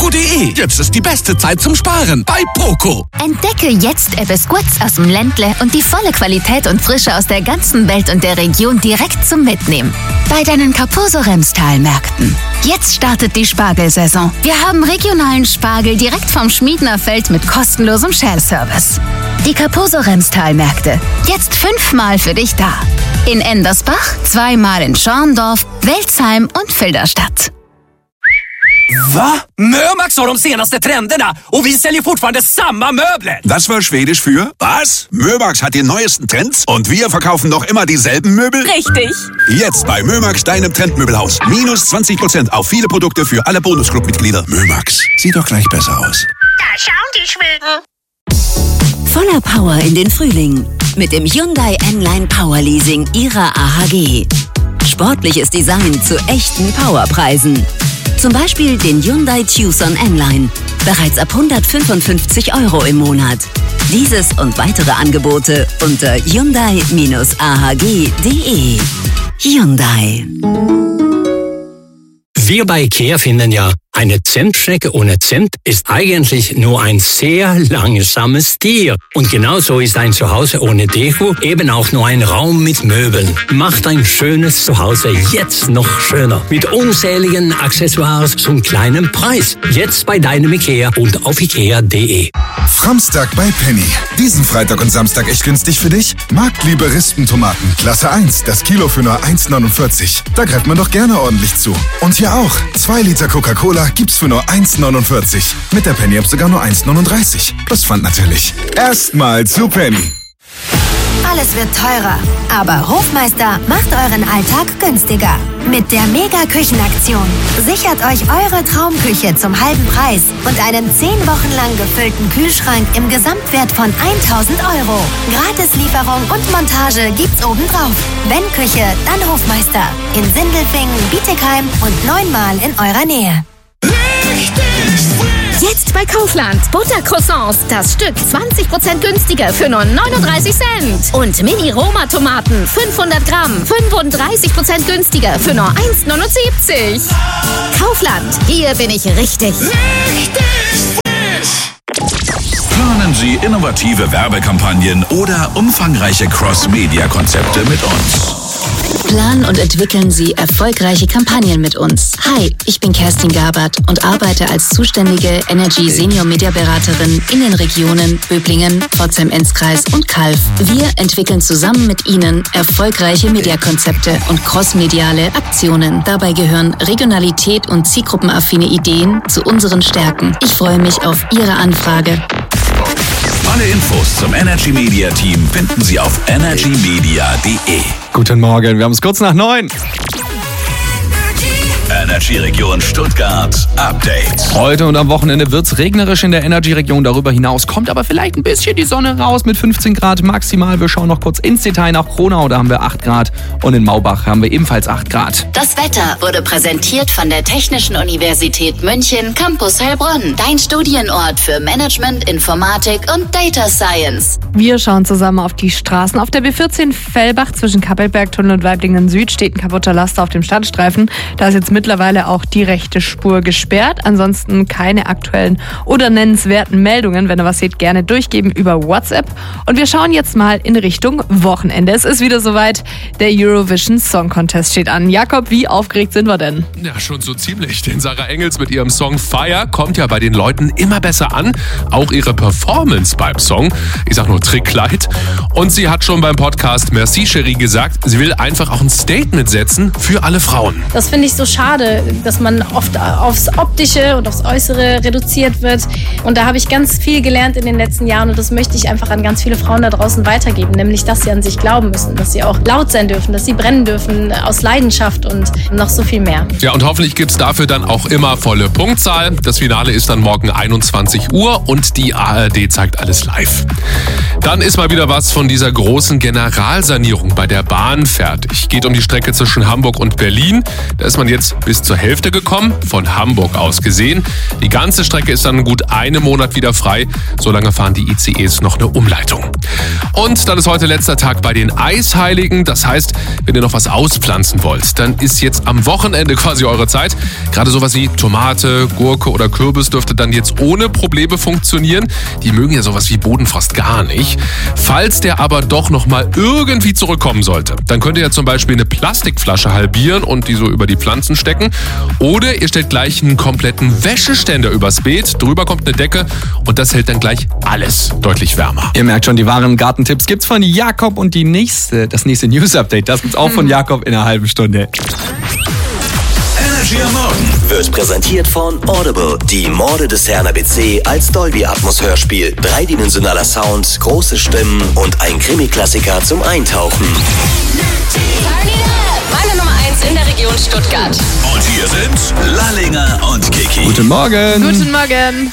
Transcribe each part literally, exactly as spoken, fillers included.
poco punkt de. Jetzt ist die beste Zeit zum Sparen bei Poco. Entdecke jetzt Ebbe Squats aus dem Ländle und die volle Qualität und Frische aus der ganzen Welt und der Region direkt zum Mitnehmen. Bei deinen Kaposo Remstal-Märkten. Jetzt startet die Spargelsaison. Wir haben regionalen Spargel direkt vom Schmiedner Feld mit kostenlosem Shell-Service. Die Kaposo Remstal-Märkte. Jetzt fünfmal für dich da. In Endersbach, zweimal in Schorndorf, Welzheim und Filderstadt. Va? Mömax har de senaste trenderna och vi säljer fortfarande samma möbler. Das war Schwedisch für was? Mömax hat die neuesten Trends und wir verkaufen noch immer dieselben Möbel? Richtig. Jetzt bei Mömax, deinem Trendmöbelhaus. Minus zwanzig Prozent auf viele Produkte für alle Bonusclub-Mitglieder. Mömax, sieht doch gleich besser aus. Da schauen die Schweden. Voller Power in den Frühling. Mit dem Hyundai N-Line Power Leasing ihrer A H G. Sportliches Design zu echten Powerpreisen. Zum Beispiel den Hyundai Tucson N-Line. Bereits ab hundertfünfundfünfzig Euro im Monat. Dieses und weitere Angebote unter hyundai A H G punkt de. Hyundai. Wir bei IKEA finden ja, eine Zentstrecke ohne Zimt ist eigentlich nur ein sehr langsames Tier. Und genauso ist ein Zuhause ohne Deko eben auch nur ein Raum mit Möbeln. Macht ein schönes Zuhause jetzt noch schöner. Mit unzähligen Accessoires zum kleinen Preis. Jetzt bei deinem IKEA und auf ikea punkt de. Framstag bei Penny. Diesen Freitag und Samstag echt günstig für dich? Marktliebe Rispentomaten, Klasse eins, das Kilo für nur eins neunundvierzig. Da greift man doch gerne ordentlich zu. Und hier auch, zwei Liter Coca-Cola gibt's für nur eins neunundvierzig. Mit der Penny-App sogar nur eins neununddreißig. Plus Pfand natürlich. Erstmal zu Penny. Alles wird teurer, aber Hofmeister macht euren Alltag günstiger. Mit der Mega-Küchenaktion sichert euch eure Traumküche zum halben Preis und einen zehn Wochen lang gefüllten Kühlschrank im Gesamtwert von eintausend Euro. Gratislieferung und Montage gibt's obendrauf. Wenn Küche, dann Hofmeister. In Sindelfingen, Bietigheim und neunmal in eurer Nähe. Jetzt bei Kaufland. Buttercroissants. Das Stück zwanzig Prozent günstiger für nur neununddreißig Cent. Und Mini-Roma-Tomaten. fünfhundert Gramm. fünfunddreißig Prozent günstiger für nur eins neunundsiebzig. Kaufland. Hier bin ich richtig. Richtig frisch. Planen Sie innovative Werbekampagnen oder umfangreiche Cross-Media-Konzepte mit uns. Planen und entwickeln Sie erfolgreiche Kampagnen mit uns. Hi, ich bin Kerstin Gabert und arbeite als zuständige Energy Senior Media Beraterin in den Regionen Böblingen, Pforzheim-Enzkreis und Calw. Wir entwickeln zusammen mit Ihnen erfolgreiche Mediakonzepte und crossmediale Aktionen. Dabei gehören Regionalität und zielgruppenaffine Ideen zu unseren Stärken. Ich freue mich auf Ihre Anfrage. Alle Infos zum Energy Media Team finden Sie auf energy media punkt de. Guten Morgen, wir haben es kurz nach neun. Energy-Region Stuttgart Update. Heute und am Wochenende wird es regnerisch in der Energy-Region. Darüber hinaus kommt aber vielleicht ein bisschen die Sonne raus mit fünfzehn Grad maximal. Wir schauen noch kurz ins Detail nach Kronau, da haben wir acht Grad. Und in Maubach haben wir ebenfalls acht Grad. Das Wetter wurde präsentiert von der Technischen Universität München, Campus Heilbronn. Dein Studienort für Management, Informatik und Data Science. Wir schauen zusammen auf die Straßen. Auf der B vierzehn Fellbach zwischen Kappelbergtunnel und Weiblingen Süd steht ein kaputter Laster auf dem Standstreifen. Da ist jetzt mittlerweile auch die rechte Spur gesperrt. Ansonsten keine aktuellen oder nennenswerten Meldungen. Wenn ihr was seht, gerne durchgeben über WhatsApp. Und wir schauen jetzt mal in Richtung Wochenende. Es ist wieder soweit. Der Eurovision Song Contest steht an. Jakob, wie aufgeregt sind wir denn? Ja, schon so ziemlich. Denn Sarah Engels mit ihrem Song Fire kommt ja bei den Leuten immer besser an. Auch ihre Performance beim Song. Ich sag nur Trickkleid. Und sie hat schon beim Podcast Merci Cherie gesagt, sie will einfach auch ein Statement setzen für alle Frauen. Das finde ich so schade, dass man oft aufs Optische und aufs Äußere reduziert wird. Und da habe ich ganz viel gelernt in den letzten Jahren und das möchte ich einfach an ganz viele Frauen da draußen weitergeben. Nämlich, dass sie an sich glauben müssen, dass sie auch laut sein dürfen, dass sie brennen dürfen aus Leidenschaft und noch so viel mehr. Ja, und hoffentlich gibt es dafür dann auch immer volle Punktzahl. Das Finale ist dann morgen einundzwanzig Uhr und die A R D zeigt alles live. Dann ist mal wieder was von dieser großen Generalsanierung bei der Bahn fertig. Geht um die Strecke zwischen Hamburg und Berlin. Da ist man jetzt bis zur Hälfte gekommen, von Hamburg aus gesehen. Die ganze Strecke ist dann gut einen Monat wieder frei. Solange fahren die I C Es noch eine Umleitung. Und dann ist heute letzter Tag bei den Eisheiligen. Das heißt, wenn ihr noch was auspflanzen wollt, dann ist jetzt am Wochenende quasi eure Zeit. Gerade sowas wie Tomate, Gurke oder Kürbis dürfte dann jetzt ohne Probleme funktionieren. Die mögen ja sowas wie Bodenfrost gar nicht. Falls der aber doch noch mal irgendwie zurückkommen sollte, dann könnt ihr ja zum Beispiel eine Plastikflasche halbieren und die so über die Pflanzen stecken. Oder ihr stellt gleich einen kompletten Wäscheständer übers Beet, drüber kommt eine Decke und das hält dann gleich alles deutlich wärmer. Ihr merkt schon, die wahren Gartentipps gibt's von Jakob und die nächste, das nächste News-Update, das gibt's auch von Jakob in einer halben Stunde. Energy am Morgen wird präsentiert von Audible. Die Morde des Herrn A B C als Dolby Atmos Hörspiel. Dreidimensionaler Sound, große Stimmen und ein Krimi-Klassiker zum Eintauchen. Meine Nummer eins in der Region Stuttgart. Und hier sind Lallinger und Kiki. Guten Morgen. Guten Morgen.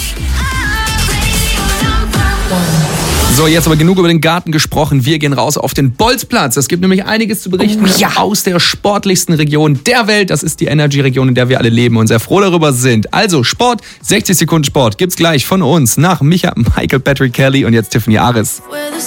So, jetzt aber genug über den Garten gesprochen. Wir gehen raus auf den Bolzplatz. Es gibt nämlich einiges zu berichten oh, ja. aus der sportlichsten Region der Welt. Das ist die Energy-Region, in der wir alle leben und sehr froh darüber sind. Also Sport, sechzig Sekunden Sport gibt's gleich von uns nach Micha, Michael Patrick Kelly und jetzt Tiffany Aris.